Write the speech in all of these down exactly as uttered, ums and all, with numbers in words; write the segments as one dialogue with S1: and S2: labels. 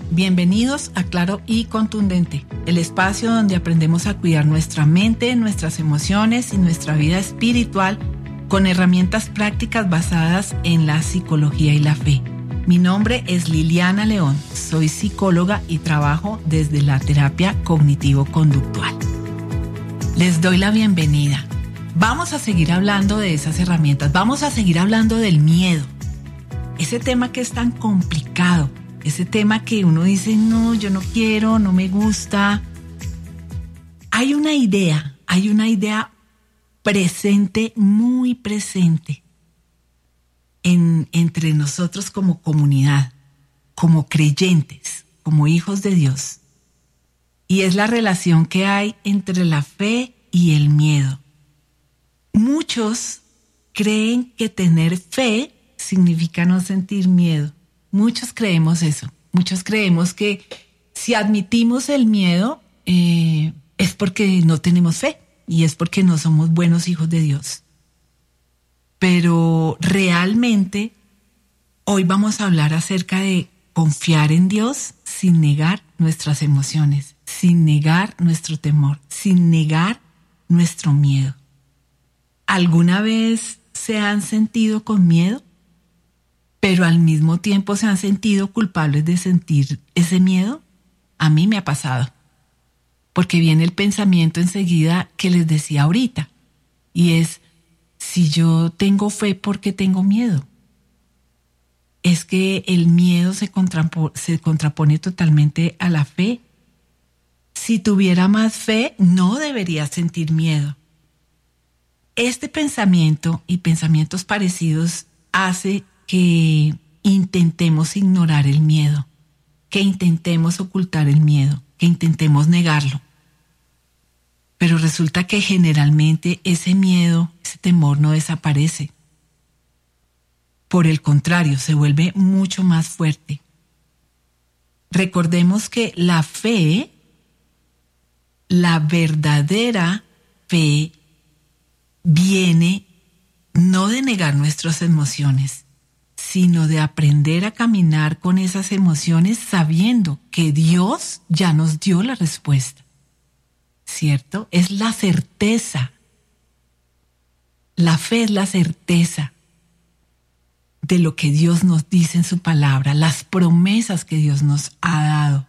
S1: Bienvenidos a Claro y Contundente, el espacio donde aprendemos a cuidar nuestra mente, nuestras emociones y nuestra vida espiritual con herramientas prácticas basadas en la psicología y la fe. Mi nombre es Liliana León, soy psicóloga y trabajo desde la terapia cognitivo-conductual. Les doy la bienvenida. Vamos a seguir hablando de esas herramientas, vamos a seguir hablando del miedo, ese tema que es tan complicado. Ese tema que uno dice, no, yo no quiero, no me gusta. Hay una idea, hay una idea presente, muy presente, en, entre nosotros como comunidad, como creyentes, como hijos de Dios. Y es la relación que hay entre la fe y el miedo. Muchos creen que tener fe significa no sentir miedo. Muchos creemos eso, muchos creemos que si admitimos el miedo eh, es porque no tenemos fe y es porque no somos buenos hijos de Dios. Pero realmente hoy vamos a hablar acerca de confiar en Dios sin negar nuestras emociones, sin negar nuestro temor, sin negar nuestro miedo. ¿Alguna vez se han sentido con miedo? Pero al mismo tiempo se han sentido culpables de sentir ese miedo. A mí me ha pasado. Porque viene el pensamiento enseguida que les decía ahorita. Y es, si yo tengo fe, ¿por qué tengo miedo? Es que el miedo se, contrapo- se contrapone totalmente a la fe. Si tuviera más fe, no debería sentir miedo. Este pensamiento y pensamientos parecidos hace que intentemos ignorar el miedo, que intentemos ocultar el miedo, que intentemos negarlo. Pero resulta que generalmente ese miedo, ese temor no desaparece. Por el contrario, se vuelve mucho más fuerte. Recordemos que la fe, la verdadera fe, viene no de negar nuestras emociones, sino de aprender a caminar con esas emociones sabiendo que Dios ya nos dio la respuesta. ¿Cierto? Es la certeza. La fe es la certeza de lo que Dios nos dice en su palabra, las promesas que Dios nos ha dado.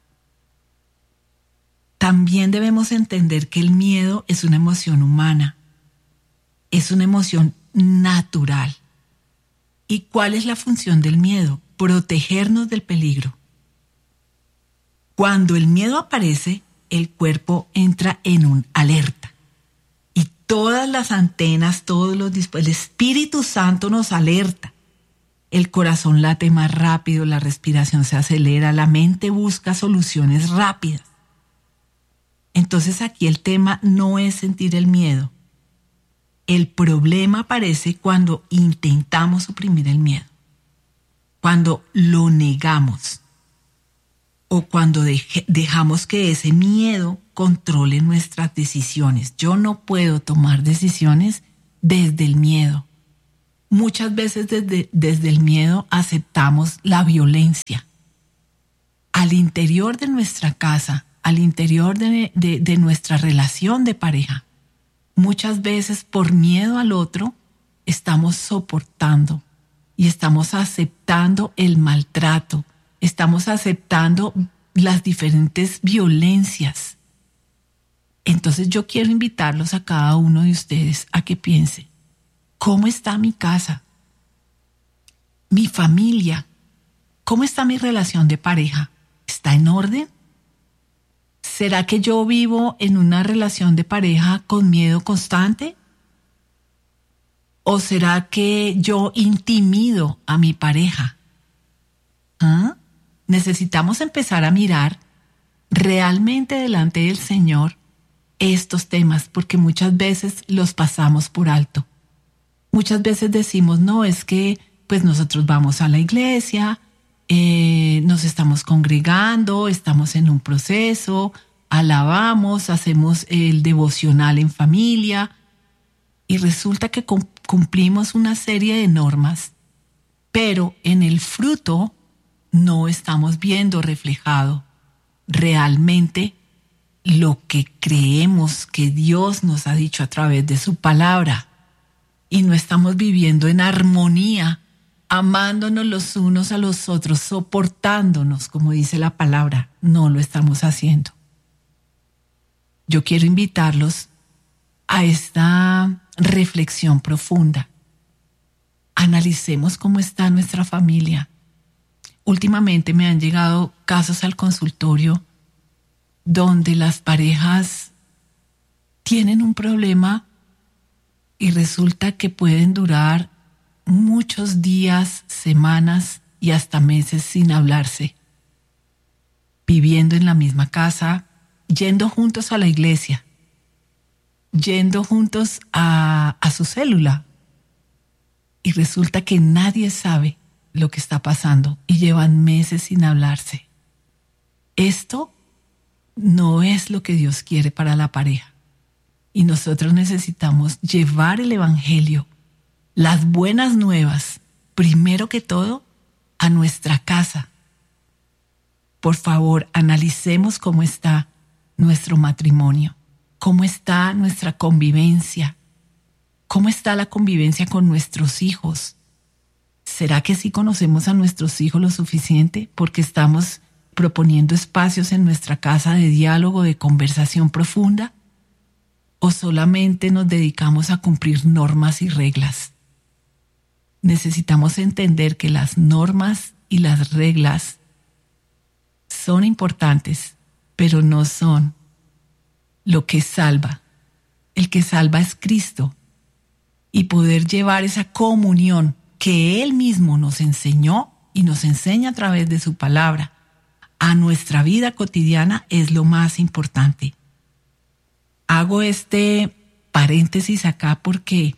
S1: También debemos entender que el miedo es una emoción humana, es una emoción natural. ¿Y cuál es la función del miedo? Protegernos del peligro. Cuando el miedo aparece, el cuerpo entra en un alerta. Y todas las antenas, todos los dispositivos, el Espíritu Santo nos alerta. El corazón late más rápido, la respiración se acelera, la mente busca soluciones rápidas. Entonces aquí el tema no es sentir el miedo. El problema aparece cuando intentamos suprimir el miedo, cuando lo negamos o cuando deje, dejamos que ese miedo controle nuestras decisiones. Yo no puedo tomar decisiones desde el miedo. Muchas veces desde, desde el miedo aceptamos la violencia. Al interior de nuestra casa, al interior de, de, de nuestra relación de pareja, muchas veces por miedo al otro estamos soportando y estamos aceptando el maltrato, estamos aceptando las diferentes violencias. Entonces yo quiero invitarlos a cada uno de ustedes a que piense, ¿cómo está mi casa? Mi familia, ¿cómo está mi relación de pareja? ¿Está en orden? ¿Será que yo vivo en una relación de pareja con miedo constante? ¿O será que yo intimido a mi pareja? ¿Ah? Necesitamos empezar a mirar realmente delante del Señor estos temas, porque muchas veces los pasamos por alto. Muchas veces decimos, no, es que pues nosotros vamos a la iglesia, eh, nos estamos congregando, estamos en un proceso, alabamos, hacemos el devocional en familia y resulta que cumplimos una serie de normas, pero en el fruto no estamos viendo reflejado realmente lo que creemos que Dios nos ha dicho a través de su palabra. Y no estamos viviendo en armonía, amándonos los unos a los otros, soportándonos, como dice la palabra. No lo estamos haciendo. Yo quiero invitarlos a esta reflexión profunda. Analicemos cómo está nuestra familia. Últimamente me han llegado casos al consultorio donde las parejas tienen un problema y resulta que pueden durar muchos días, semanas y hasta meses sin hablarse, viviendo en la misma casa, yendo juntos a la iglesia, yendo juntos a, a su célula, y resulta que nadie sabe lo que está pasando y llevan meses sin hablarse. Esto no es lo que Dios quiere para la pareja. Y nosotros necesitamos llevar el evangelio, las buenas nuevas, primero que todo, a nuestra casa. Por favor, analicemos cómo está nuestro matrimonio, cómo está nuestra convivencia, cómo está la convivencia con nuestros hijos. ¿Será que sí conocemos a nuestros hijos lo suficiente? Porque estamos proponiendo espacios en nuestra casa de diálogo, de conversación profunda, ¿o solamente nos dedicamos a cumplir normas y reglas? Necesitamos entender que las normas y las reglas son importantes, pero no son lo que salva. El que salva es Cristo, y poder llevar esa comunión que Él mismo nos enseñó y nos enseña a través de su palabra a nuestra vida cotidiana es lo más importante. Hago este paréntesis acá porque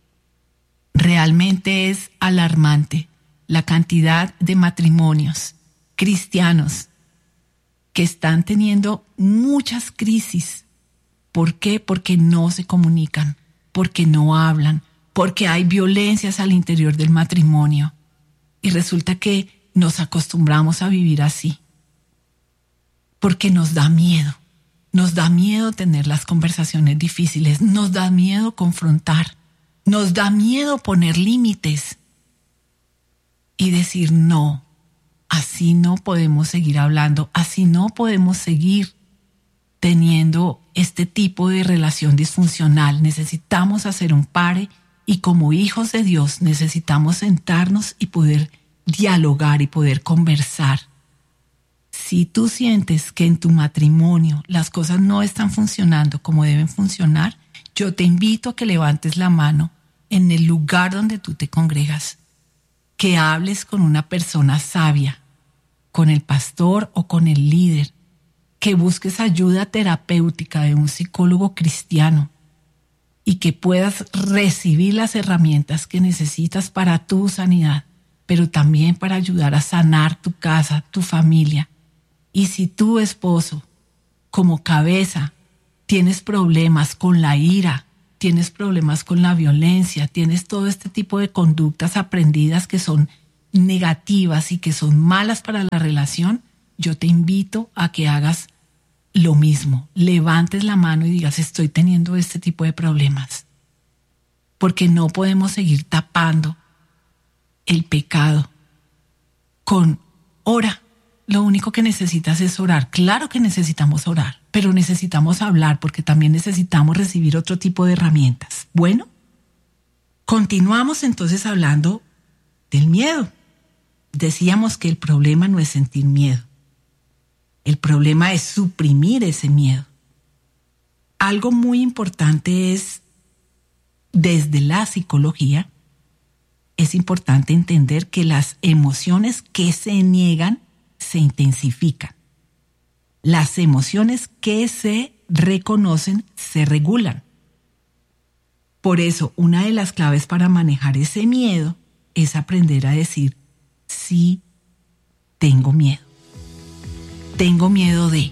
S1: realmente es alarmante la cantidad de matrimonios cristianos que están teniendo muchas crisis. ¿Por qué? Porque no se comunican, porque no hablan, porque hay violencias al interior del matrimonio. Y resulta que nos acostumbramos a vivir así, porque nos da miedo. Nos da miedo tener las conversaciones difíciles, nos da miedo confrontar, nos da miedo poner límites y decir no, así no podemos seguir hablando, así no podemos seguir teniendo este tipo de relación disfuncional. Necesitamos hacer un pare y como hijos de Dios necesitamos sentarnos y poder dialogar y poder conversar. Si tú sientes que en tu matrimonio las cosas no están funcionando como deben funcionar, yo te invito a que levantes la mano en el lugar donde tú te congregas, que hables con una persona sabia, con el pastor o con el líder, que busques ayuda terapéutica de un psicólogo cristiano y que puedas recibir las herramientas que necesitas para tu sanidad, pero también para ayudar a sanar tu casa, tu familia. Y si tu esposo, como cabeza, tienes problemas con la ira, tienes problemas con la violencia, tienes todo este tipo de conductas aprendidas que son negativas y que son malas para la relación, yo te invito a que hagas lo mismo. Levantes la mano y digas, estoy teniendo este tipo de problemas. Porque no podemos seguir tapando el pecado con ora. Lo único que necesitas es orar. Claro que necesitamos orar, pero necesitamos hablar porque también necesitamos recibir otro tipo de herramientas. Bueno, continuamos entonces hablando del miedo. Decíamos que el problema no es sentir miedo. El problema es suprimir ese miedo. Algo muy importante es, desde la psicología, es importante entender que las emociones que se niegan se intensifican. Las emociones que se reconocen se regulan. Por eso, una de las claves para manejar ese miedo es aprender a decir, sí, tengo miedo. Tengo miedo de,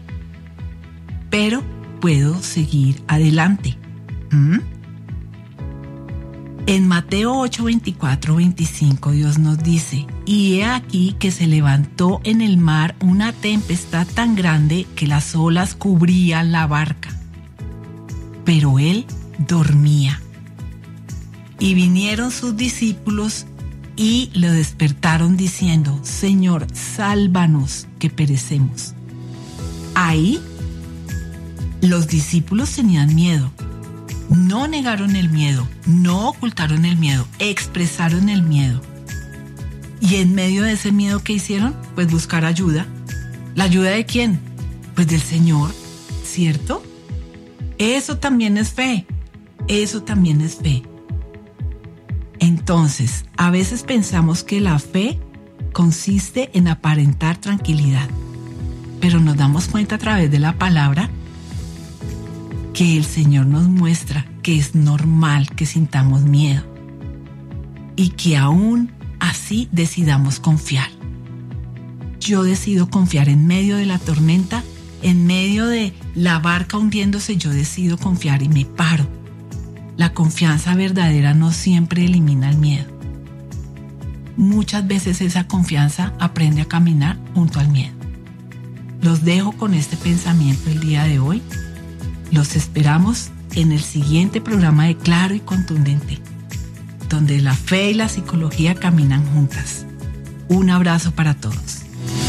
S1: pero puedo seguir adelante. ¿Mm? En Mateo ocho, veinticuatro, veinticinco, Dios nos dice, Y he aquí que se levantó en el mar una tempestad tan grande que las olas cubrían la barca. Pero él dormía. Y vinieron sus discípulos y le despertaron diciendo: Señor, sálvanos, que perecemos. Ahí los discípulos tenían miedo. No negaron el miedo, no ocultaron el miedo, expresaron el miedo. Y en medio de ese miedo, ¿qué hicieron? Pues buscar ayuda. ¿La ayuda de quién? Pues del Señor, ¿cierto? Eso también es fe, eso también es fe. Entonces, a veces pensamos que la fe consiste en aparentar tranquilidad, pero nos damos cuenta a través de la palabra que el Señor nos muestra que es normal que sintamos miedo y que aún así decidamos confiar. Yo decido confiar en medio de la tormenta, en medio de la barca hundiéndose, yo decido confiar y me paro. La confianza verdadera no siempre elimina el miedo. Muchas veces esa confianza aprende a caminar junto al miedo. Los dejo con este pensamiento el día de hoy. Los esperamos en el siguiente programa de Claro y Contundente, donde la fe y la psicología caminan juntas. Un abrazo para todos.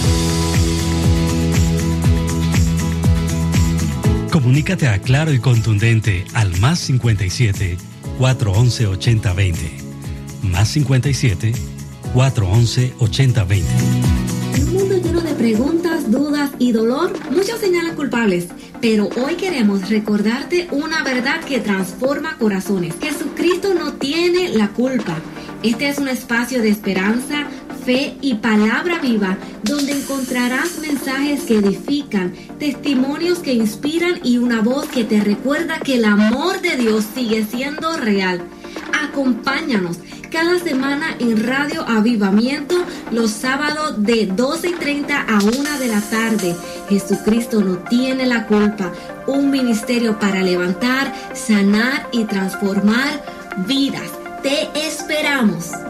S2: Comunícate a Claro y Contundente al más cincuenta y siete, cuatrocientos once, ochenta veinte. Más cincuenta y siete, cuatrocientos once, ochenta veinte.
S3: En un mundo lleno de preguntas, dudas y dolor, muchos señalan culpables. Pero hoy queremos recordarte una verdad que transforma corazones. Jesucristo no tiene la culpa. Este es un espacio de esperanza, fe y palabra viva, donde encontrarás mensajes que edifican, testimonios que inspiran y una voz que te recuerda que el amor de Dios sigue siendo real. Acompáñanos cada semana en Radio Avivamiento los sábados de doce y treinta a una de la tarde. Jesucristo no tiene la culpa. Un ministerio para levantar, sanar y transformar vidas. Te esperamos.